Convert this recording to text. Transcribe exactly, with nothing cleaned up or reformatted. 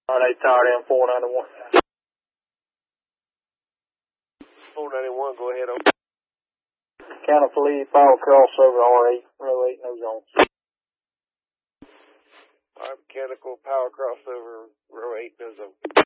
All right, tired in four ninety-one. four ninety-one, go ahead, over. County Police, power crossover, R eight, row eight, no zone. All right, mechanical power crossover, row eight, no zone.